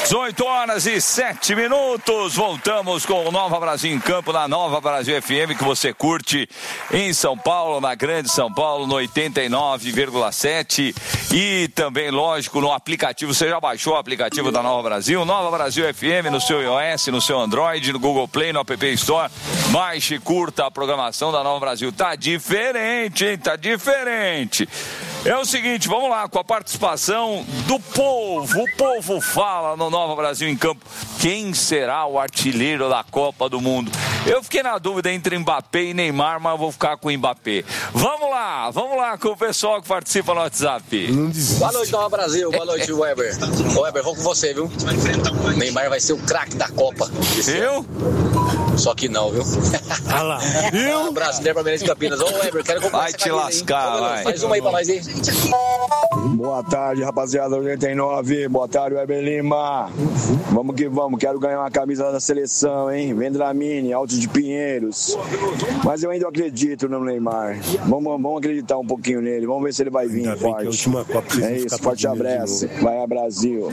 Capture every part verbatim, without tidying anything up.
dezoito horas e sete minutos, voltamos com o Nova Brasil em Campo, na Nova Brasil F M, que você curte em São Paulo, na Grande São Paulo, no oitenta e nove vírgula sete, e também, lógico, no aplicativo. Você já baixou o aplicativo da Nova Brasil? Nova Brasil F M no seu iOS, no seu Android, no Google Play, no App Store. Baixe e curta a programação da Nova Brasil. Tá diferente, hein? Tá diferente. É o seguinte, vamos lá, com a participação do povo. O povo fala no Nova Brasil em Campo. Quem será o artilheiro da Copa do Mundo? Eu fiquei na dúvida entre Mbappé e Neymar, mas eu vou ficar com o Mbappé. Vamos lá, vamos lá com o pessoal que participa no WhatsApp. Boa noite, Nova Brasil. Boa noite, Weber. Ô, Weber, vamos com você, viu? Neymar vai ser o craque da Copa. Eu? Só que não, viu? Ah lá. Viu? Um abraço, Neymar Menezes de Campinas. Ô, Weber, quero comprar vai essa te camisa, lascar, hein? vai. Mais uma aí pra nós, hein? Boa tarde, rapaziada, oitenta e nove. Boa tarde, Weber Lima. Vamos que vamos, quero ganhar uma camisa da seleção, hein? Vendramini, Alto de Pinheiros. Mas eu ainda acredito no Neymar. Vamos, vamos acreditar um pouquinho nele. Vamos ver se ele vai vir ainda forte. É isso, forte abraço. Vai a Brasil.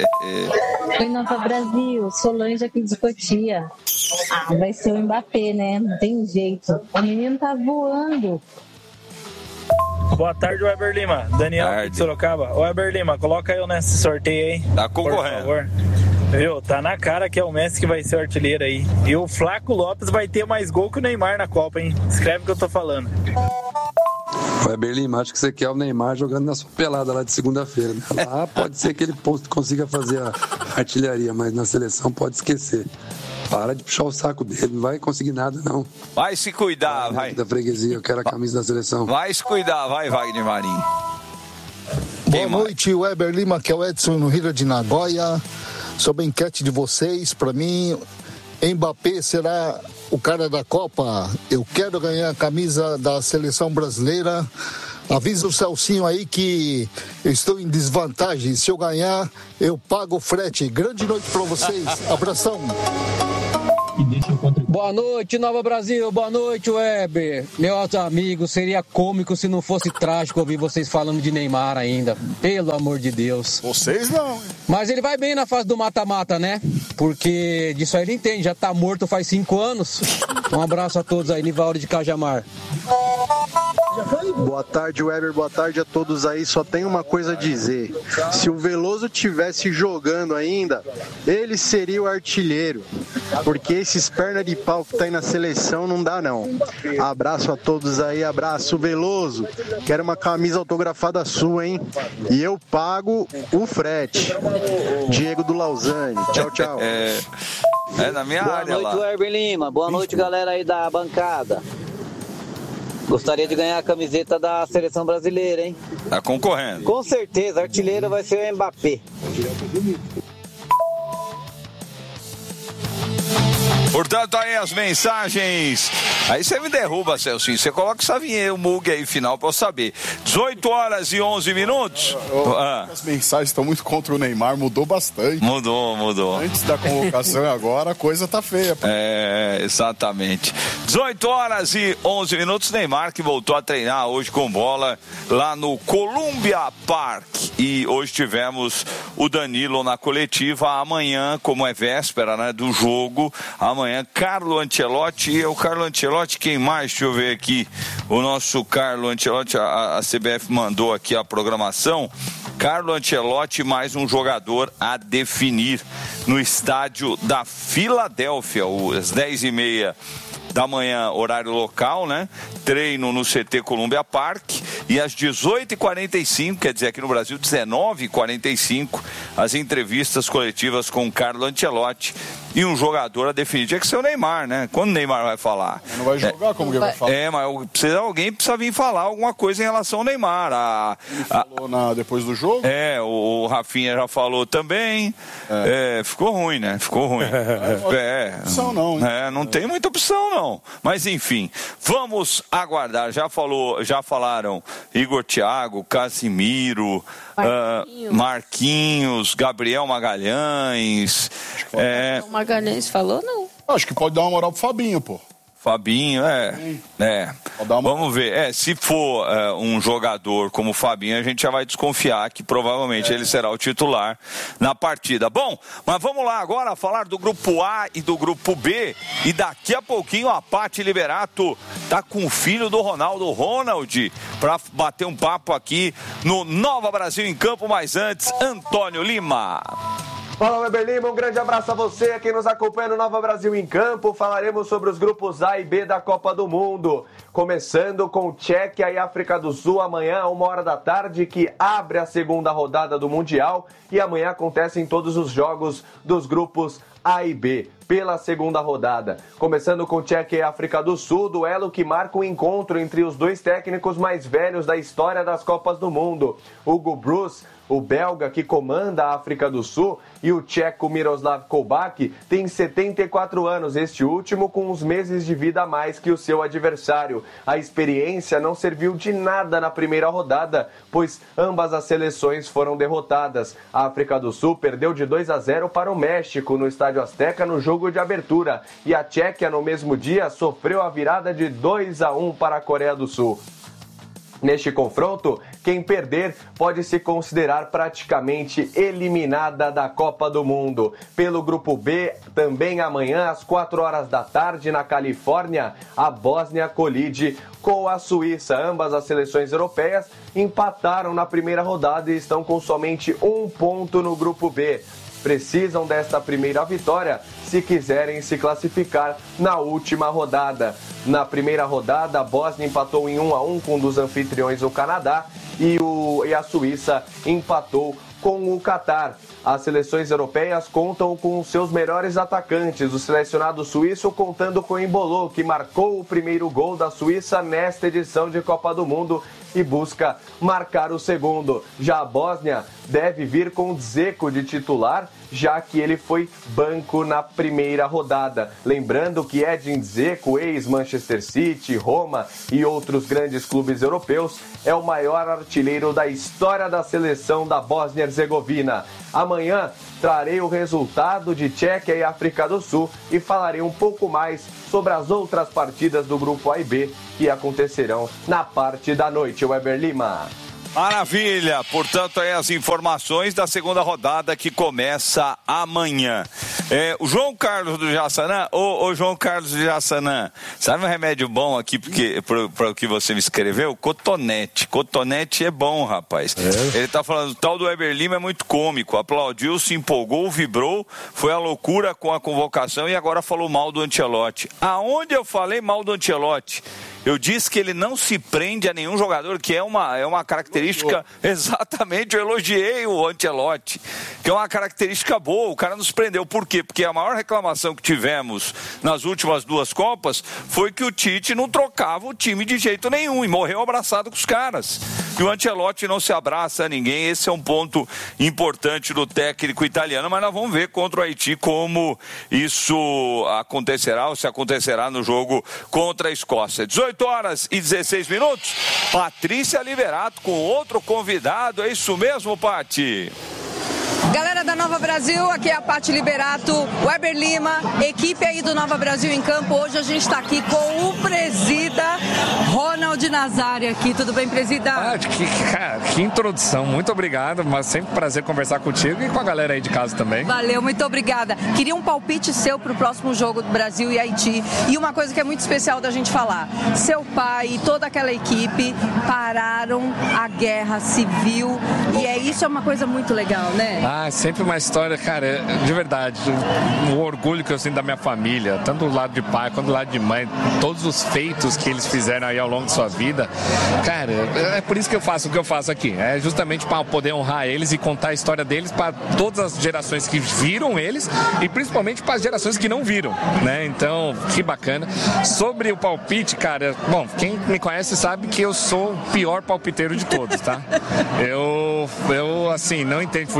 Oi, Nova Brasil. Solange aqui de Cotia. Ah, vai ser o Mbappé, né? Não tem jeito. O menino tá voando. Boa tarde, Weber Lima. Daniel aqui de Sorocaba. Ô, Weber Lima, coloca eu nesse sorteio aí. Tá concorrendo. Por favor. Viu? Tá na cara que é o Messi que vai ser o artilheiro aí. E o Flaco Lopes vai ter mais gol que o Neymar na Copa, hein? Escreve o que eu tô falando. Weber Lima, acho que você quer o Neymar jogando na sua pelada lá de segunda-feira. Né? Lá pode ser que ele consiga fazer a artilharia, mas na seleção pode esquecer. Para de puxar o saco dele, não vai conseguir nada, não. Vai se cuidar, vai. Da freguesia, eu quero a camisa da seleção. Vai se cuidar, vai, Wagner Marinho. Boa Quem noite, mais? Weber Lima, que é o Edson no Rio de Nagoya. Sobre a enquete de vocês, para mim, Mbappé será o cara da Copa. Eu quero ganhar a camisa da seleção brasileira. Avisa o Celcinho aí que eu estou em desvantagem. Se eu ganhar, eu pago o frete. Grande noite para vocês. Abração. Boa noite, Nova Brasil. Boa noite, Weber. Meus amigos, seria cômico se não fosse trágico ouvir vocês falando de Neymar ainda. Pelo amor de Deus. Vocês não, hein? Mas ele vai bem na fase do mata-mata, né? Porque disso aí ele entende. Já tá morto faz cinco anos. Um abraço a todos aí, Nivaldo de Cajamar. Boa tarde, Weber, boa tarde a todos aí. Só tem uma coisa a dizer: se o Veloso tivesse jogando ainda, ele seria o artilheiro, porque esses perna de pau que tá aí na seleção não dá não. Abraço a todos aí, abraço Veloso, quero uma camisa autografada sua, hein? E eu pago o frete. Diego do Lausanne, tchau, tchau. É, é na minha boa área noite, lá. Boa noite, Weber Lima, boa noite, galera aí da bancada. Gostaria de ganhar a camiseta da seleção brasileira, hein? Tá concorrendo. Com certeza, artilheiro vai ser o Mbappé. Portanto, aí as mensagens. Aí você me derruba, Celcinho. Você coloca essa vinheta, o mug aí final pra eu saber. dezoito horas e onze minutos. Eu, eu, ah. As mensagens estão muito contra o Neymar, mudou bastante. Mudou, mudou. Antes da convocação e agora a coisa tá feia. Pô. É, exatamente. dezoito horas e onze minutos. Neymar que voltou a treinar hoje com bola lá no Columbia Park. E hoje tivemos o Danilo na coletiva. Amanhã, como é véspera, né, do jogo, amanhã Carlo Ancelotti. E o Carlo Ancelotti, quem mais? Deixa eu ver aqui. O nosso Carlo Ancelotti, a, a C B F mandou aqui a programação. Carlo Ancelotti, mais um jogador a definir no estádio da Filadélfia, às dez e meia da manhã, horário local, né? Treino no C T Columbia Park. E às dezoito e quarenta e cinco, quer dizer, aqui no Brasil, dezenove e quarenta e cinco, as entrevistas coletivas com Carlo Ancelotti e um jogador a definir. Tinha que ser o Neymar, né? Quando o Neymar vai falar? Não vai jogar, é, como que vai falar? É, mas precisa, alguém precisa vir falar alguma coisa em relação ao Neymar. A, Ele falou a, na, depois do jogo? É, o, o Rafinha já falou também. É. É, ficou ruim, né? Ficou ruim. É, não tem opção não. É, não tem muita opção não. Mas enfim, vamos aguardar. Já falou, já falaram Igor Thiago, Casimiro, Marquinhos, uh, Marquinhos Gabriel Magalhães. É... O Magalhães falou, não. Acho que pode dar uma moral pro Fabinho, pô. Fabinho, é. é. Vamos ver. É, se for é, um jogador como o Fabinho, a gente já vai desconfiar que provavelmente é. ele será o titular na partida. Bom, mas vamos lá agora falar do grupo A e do grupo B. E daqui a pouquinho a Paty Liberato tá com o filho do Ronaldo, Ronald, para bater um papo aqui no Nova Brasil em Campo. Mas antes, Antônio Lima. Fala, Weber Lima, um grande abraço a você, quem nos acompanha no Nova Brasil em Campo. Falaremos sobre os grupos A e B da Copa do Mundo, começando com Tchequia e África do Sul, amanhã, uma hora da tarde, que abre a segunda rodada do Mundial, e amanhã acontecem todos os jogos dos grupos A e B, pela segunda rodada. Começando com Tchequia e África do Sul, duelo que marca um encontro entre os dois técnicos mais velhos da história das Copas do Mundo. Hugo Broos, o belga que comanda a África do Sul, e o tcheco Miroslav Kolbáky tem setenta e quatro anos, este último com uns meses de vida a mais que o seu adversário. A experiência não serviu de nada na primeira rodada, pois ambas as seleções foram derrotadas. A África do Sul perdeu de dois a zero para o México no Estádio Azteca no jogo de abertura, e a Tchequia no mesmo dia sofreu a virada de dois a um para a Coreia do Sul. Neste confronto, quem perder pode se considerar praticamente eliminada da Copa do Mundo. Pelo grupo B, também amanhã às quatro horas da tarde na Califórnia, a Bósnia colide com a Suíça. Ambas as seleções europeias empataram na primeira rodada e estão com somente um ponto no grupo B. Precisam desta primeira vitória se quiserem se classificar na última rodada. Na primeira rodada, a Bósnia empatou em um a um com um dos anfitriões, o Canadá, e, o, e a Suíça empatou com o Catar. As seleções europeias contam com os seus melhores atacantes. O selecionado suíço contando com Embolo, que marcou o primeiro gol da Suíça nesta edição de Copa do Mundo e busca marcar o segundo. Já a Bósnia deve vir com Dzeko de titular, já que ele foi banco na primeira rodada. Lembrando que Edin Dzeko, ex-Manchester City, Roma e outros grandes clubes europeus, é o maior artilheiro da história da seleção da Bósnia-Herzegovina. Amanhã trarei o resultado de Tchequia e África do Sul e falarei um pouco mais sobre as outras partidas do grupo A e B que acontecerão na parte da noite. Weber Lima. Maravilha, portanto aí as informações da segunda rodada que começa amanhã. É, o João Carlos do Jaçanã, ô, ô João Carlos do Jaçanã, sabe um remédio bom aqui para o que você me escreveu? Cotonete, cotonete é bom, rapaz. É. Ele tá falando, o tal do Weber Lima é muito cômico, aplaudiu, se empolgou, vibrou, foi a loucura com a convocação e agora falou mal do Ancelotti. Aonde eu falei mal do Ancelotti? Eu disse que ele não se prende a nenhum jogador, que é uma, é uma característica, exatamente, eu elogiei o Ancelotti, que é uma característica boa, o cara nos prendeu. Por quê? Porque a maior reclamação que tivemos nas últimas duas Copas foi que o Tite não trocava o time de jeito nenhum e morreu abraçado com os caras. E o Ancelotti não se abraça a ninguém, esse é um ponto importante do técnico italiano, mas nós vamos ver contra o Haiti como isso acontecerá, ou se acontecerá no jogo contra a Escócia. dezoito horas e dezesseis minutos, Patrícia Liberato com outro convidado, é isso mesmo, Paty? Galera da Nova Brasil, aqui é a Paty Liberato, Weber Lima, equipe aí do Nova Brasil em Campo. Hoje a gente está aqui com o presida Ronald Nazário aqui. Tudo bem, presida? Ah, que, cara, que introdução, muito obrigado, mas sempre um prazer conversar contigo e com a galera aí de casa também. Valeu, muito obrigada. Queria um palpite seu para o próximo jogo do Brasil e Haiti. E uma coisa que é muito especial da gente falar, seu pai e toda aquela equipe pararam a guerra civil e é isso, é uma coisa muito legal, né? Ah, sempre uma história, cara, de verdade, o, o orgulho que eu sinto da minha família, tanto do lado de pai quanto do lado de mãe, todos os feitos que eles fizeram aí ao longo de sua vida, cara, é por isso que eu faço o que eu faço aqui, é justamente para poder honrar eles e contar a história deles para todas as gerações que viram eles e principalmente para as gerações que não viram, né, então, que bacana. Sobre o palpite, cara, bom, quem me conhece sabe que eu sou o pior palpiteiro de todos, tá? Eu, eu assim, não entendo futebol, não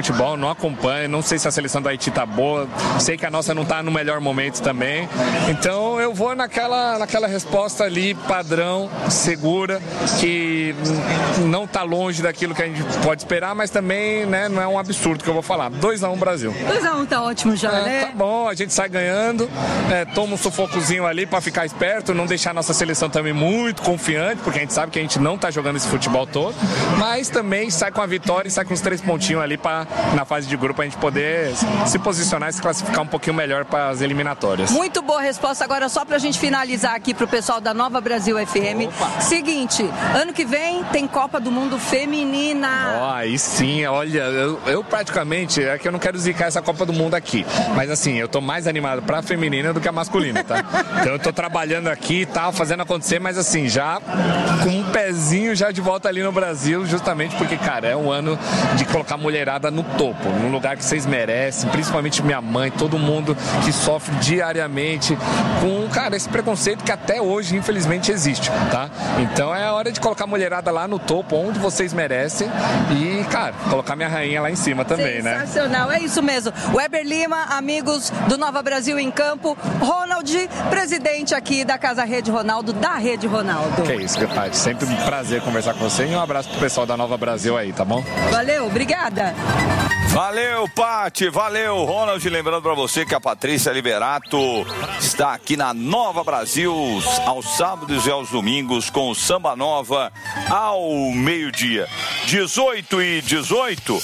não acompanho, não sei se a seleção do Haiti tá boa, sei que a nossa não tá no melhor momento também. Então eu vou naquela, naquela resposta ali, padrão, segura, que não tá longe daquilo que a gente pode esperar, mas também, né, não é um absurdo que eu vou falar. dois a um Brasil. dois a um tá ótimo já, é, né? Tá bom, a gente sai ganhando, é, toma um sufocozinho ali pra ficar esperto, não deixar a nossa seleção também muito confiante, porque a gente sabe que a gente não tá jogando esse futebol todo, mas também sai com a vitória e sai com os três pontinhos ali pra, na fase de grupo, a gente poder se posicionar e se classificar um pouquinho melhor para as eliminatórias. Muito boa resposta. Agora, só pra gente finalizar aqui pro pessoal da Nova Brasil F M. Opa. Seguinte, ano que vem tem Copa do Mundo Feminina. Ó, oh, aí sim, olha, eu, eu praticamente, é que eu não quero zicar essa Copa do Mundo aqui, mas assim, eu tô mais animado pra feminina do que a masculina, tá? Então eu tô trabalhando aqui e tal, fazendo acontecer, mas assim, já com um pezinho já de volta ali no Brasil, justamente porque, cara, é um ano de colocar a mulherada no topo, num lugar que vocês merecem, principalmente minha mãe, todo mundo que sofre diariamente com, cara, esse preconceito que até hoje, infelizmente, existe, tá? Então é hora de colocar a mulherada lá no topo, onde vocês merecem e, cara, colocar minha rainha lá em cima também, né? Sensacional, é isso mesmo. Weber Lima, amigos do Nova Brasil em Campo, Ronald, presidente aqui da Casa Rede Ronaldo, da Rede Ronaldo. Que isso, Gepard, sempre um prazer conversar com você e um abraço pro pessoal da Nova Brasil aí, tá bom? Valeu, obrigada. Valeu, Pati, valeu, Ronald. Lembrando pra você que a Patrícia Liberato está aqui na Nova Brasil aos sábados e aos domingos com o Samba Nova ao meio-dia. dezoito e dezoito.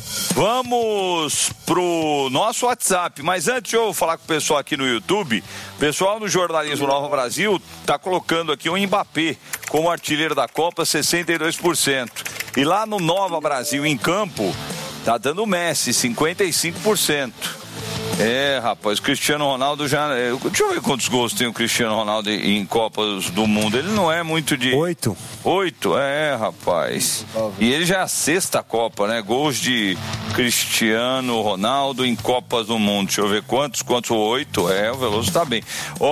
Vamos pro nosso WhatsApp, mas antes eu vou falar com o pessoal aqui no YouTube. O pessoal no Jornalismo Nova Brasil tá colocando aqui o Mbappé como artilheiro da Copa, sessenta e dois por cento. E lá no Nova Brasil em Campo, tá dando o Messi, cinquenta e cinco por cento. É, rapaz, o Cristiano Ronaldo já... Deixa eu ver quantos gols tem o Cristiano Ronaldo em Copas do Mundo. Ele não é muito de... Oito. Oito? É, rapaz. E ele já é a sexta Copa, né? Gols de Cristiano Ronaldo em Copas do Mundo. Deixa eu ver quantos, quantos? Oito. É, o Veloso tá bem. O,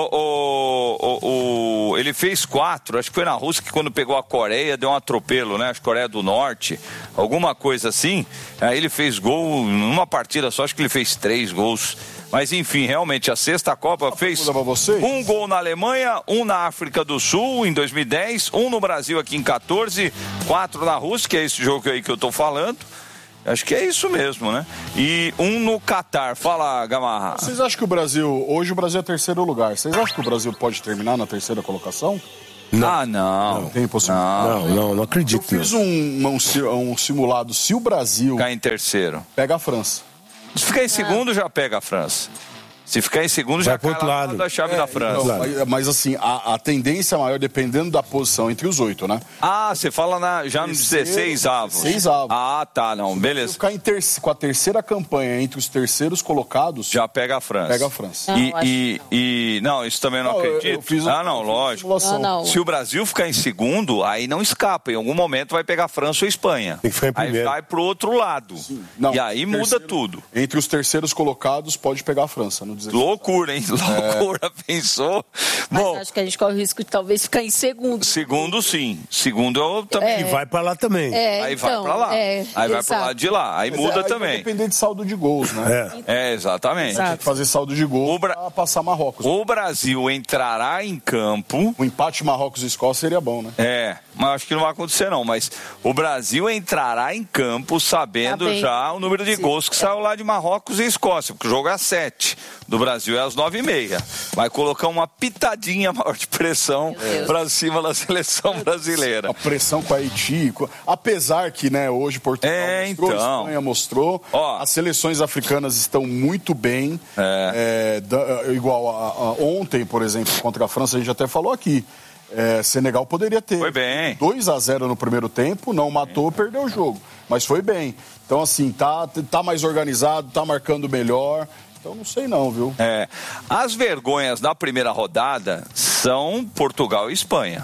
o, o, o, ele fez quatro, acho que foi na Rússia que quando pegou a Coreia, deu um atropelo, né? Acho que Coreia do Norte, alguma coisa assim. Aí ele fez gol numa partida só, acho que ele fez três gols. Mas enfim, realmente a sexta Copa fez um gol na Alemanha, um na África do Sul em dois mil e dez, um no Brasil aqui em quatorze, quatro na Rússia, que é esse jogo aí que eu tô falando. Acho que é isso mesmo, né? E um no Catar. Fala, Gamarra. Vocês acham que o Brasil, hoje o Brasil é terceiro lugar, vocês acham que o Brasil pode terminar na terceira colocação? Não. Ah, não. Não tem possibilidade. Não, não, não acredito. Eu fiz um, um, um simulado, se o Brasil... Ficar em terceiro. Pega a França. Se ficar em segundo, já pega a França. Se ficar em segundo, já cai lá da chave é, da França. Não, mas, mas assim, a, a tendência maior, dependendo da posição entre os oito, né? Ah, você fala na, já nos dezesseis avos. dezesseis avos. Ah, tá, não, beleza. Se ficar em ter, com a terceira campanha entre os terceiros colocados... Já pega a França. Pega a França. Não, e, e, e, não, isso também não, não acredito. Eu, eu fiz ah, não, lógico. Não, não. Se o Brasil ficar em segundo, aí não escapa. Em algum momento vai pegar a França ou a Espanha. Tem que ficar em primeiro. Aí vai pro outro lado. Não, e aí muda terceiro, tudo. Entre os terceiros colocados, pode pegar a França no dezesseis. Loucura, hein? Loucura, é. Pensou? Mas bom, acho que a gente corre o risco de talvez ficar em segundo. Segundo, sim. Segundo, eu também. É. E vai pra lá também. É, aí então, vai pra lá. É, aí vai exato. pro lado de lá. Aí Mas muda é, aí também. Vai depender de saldo de gols, né? É, é exatamente. Tem que fazer saldo de gols Bra... pra passar Marrocos. O Brasil entrará em campo. O empate Marrocos e Escócia seria bom, né? É, mas acho que não vai acontecer, não. Mas o Brasil entrará em campo sabendo tá já o número de sim. gols que é. saiu lá de Marrocos e Escócia, porque o jogo é às sete. Do Brasil é às nove e meia. Vai colocar uma pitadinha maior de pressão pra cima da seleção brasileira. A pressão com a Haiti, apesar que, né, hoje Portugal é, mostrou, então. a Espanha mostrou, Ó, as seleções africanas estão muito bem. É. É, da, igual a, a, ontem, por exemplo, contra a França, a gente até falou aqui. É, Senegal poderia ter foi bem. dois a zero no primeiro tempo, não matou, perdeu o jogo. Mas foi bem. Então, assim, tá, tá mais organizado, tá marcando melhor. Então não sei não, viu? É, as vergonhas da primeira rodada são Portugal e Espanha.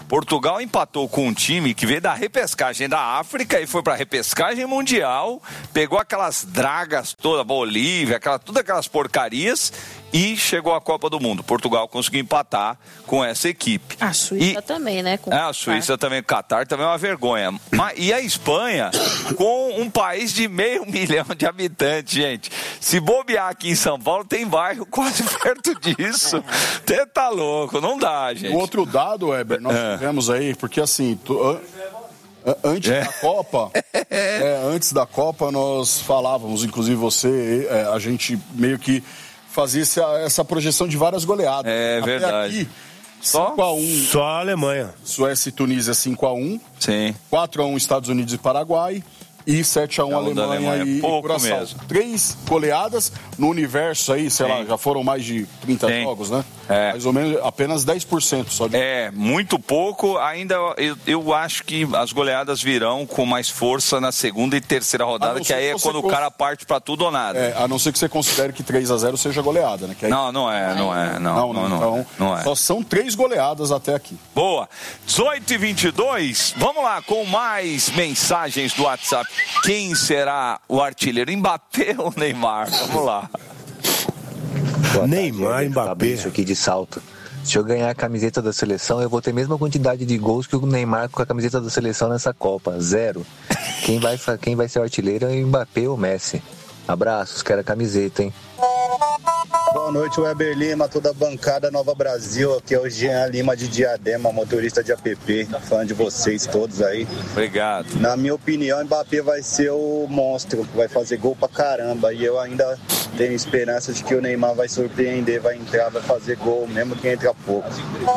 Portugal empatou com um time que veio da repescagem da África e foi pra repescagem mundial, pegou aquelas dragas toda, Bolívia, aquela, todas aquelas porcarias e chegou à Copa do Mundo. Portugal conseguiu empatar com essa equipe. A Suíça e, também, né? Com é, a Suíça também, o Catar também é uma vergonha. Mas, e a Espanha, com um país de meio milhão de habitantes, gente. Se bobear aqui em São Paulo, tem bairro quase perto disso. Você tá louco, não dá, gente. O outro dado, Weber, nós é. tivemos aí, porque assim, tu, an, antes é. da Copa, é, antes da Copa nós falávamos, inclusive você, é, a gente meio que fazia essa, essa projeção de várias goleadas. É Até verdade. Aqui, cinco a um. Só a Alemanha. Suécia e Tunísia cinco a um. Sim. quatro a um Estados Unidos e Paraguai. E sete a um Alemanha, Alemanha e, pouco e Curaçao. Mesmo. Três goleadas no universo aí, sei Sim. lá, já foram mais de trinta Sim. jogos, né? É. Mais ou menos apenas dez por cento só de... É, muito pouco. Ainda eu, eu acho que as goleadas virão com mais força na segunda e terceira rodada, que aí é quando cons... o cara parte pra tudo ou nada. É, a não ser que você considere que três a zero seja goleada, né? Que aí... Não, não é, não é. Não, não, não, não, então, não é. Só são três goleadas até aqui. Boa. dezoito e vinte e dois, vamos lá com mais mensagens do WhatsApp. Quem será o artilheiro? Mbappé ou Neymar? Vamos lá. Boa Neymar, tarde, Mbappé. Isso aqui de Salto. Se eu ganhar a camiseta da seleção, eu vou ter a mesma quantidade de gols que o Neymar com a camiseta da seleção nessa Copa. Zero. Quem vai, quem vai ser o artilheiro é o Mbappé ou o Messi. Abraços, quero a camiseta, hein? Boa noite, Weber Lima, toda a bancada Nova Brasil. Aqui é o Jean Lima de Diadema, motorista de A P P. Fã de vocês todos aí. Obrigado. Na minha opinião, o Mbappé vai ser o monstro, vai fazer gol pra caramba. E eu ainda tenho esperança de que o Neymar vai surpreender, vai entrar, vai fazer gol, mesmo que entre pouco.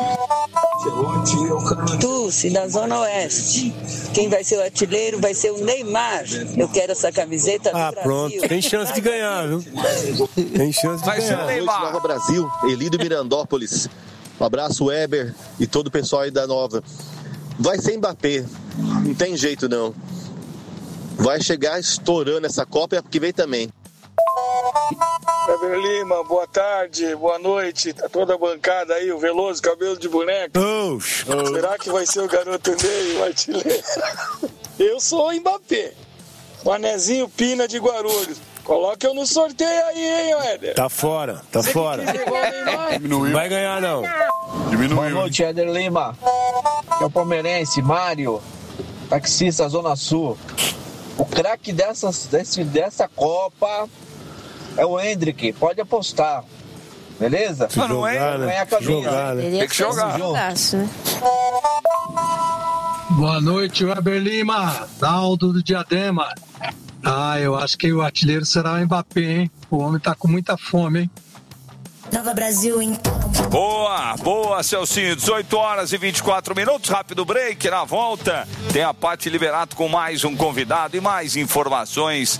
Tuce, da Zona Oeste. Quem vai ser o artilheiro vai ser o Neymar. Eu quero essa camiseta do Ah, Brasil. pronto. Tem chance de ganhar, viu? Tem chance de vai ganhar. Ser Boa noite, Nova Brasil. Elido Mirandópolis. Um abraço, Weber e todo o pessoal aí da Nova. Vai ser Mbappé. Não tem jeito, não. Vai chegar estourando essa Copa, porque vem também. Weber Lima, boa tarde, boa noite, tá toda a bancada aí, o Veloso, cabelo de boneca. Oh, oh. Será que vai ser o garoto Ney, o artilheiro? Eu sou o Mbappé, o Anezinho Pina de Guarulhos. Coloca eu no sorteio aí, hein, Éder? Tá fora, tá Você fora. Não vai ganhar, não. Diminuiu. Boa noite, Éder Lima. É o palmeirense, Mário, taxista Zona Sul. O craque dessa, desse, dessa Copa é o Hendrick, pode apostar. Beleza? Mas não é? Não é a jogar, né? Tem que jogar. Boa noite, Weber Lima, Daldo do Diadema. Ah, eu acho que o artilheiro será o Mbappé, hein? O homem tá com muita fome, hein? Nova Brasil, hein? Boa, boa, Celcinho. dezoito horas e vinte e quatro minutos. Rápido break. Na volta, tem a Paty Liberato com mais um convidado e mais informações